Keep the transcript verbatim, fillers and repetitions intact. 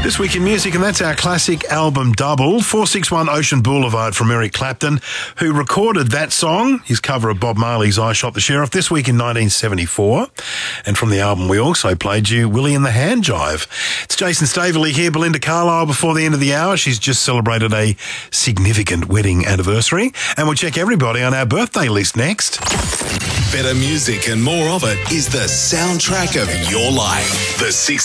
This week in music, and that's our classic album double, four sixty-one Ocean Boulevard from Eric Clapton, who recorded that song, his cover of Bob Marley's I Shot the Sheriff, this week in nineteen seventy-four. And from the album, we also played you Willie and the Hand Jive. It's Jason Staveley here, Belinda Carlisle before the end of the hour. She's just celebrated a significant wedding anniversary. And we'll check everybody on our birthday list next. Better music and more of it is the soundtrack of your life. The six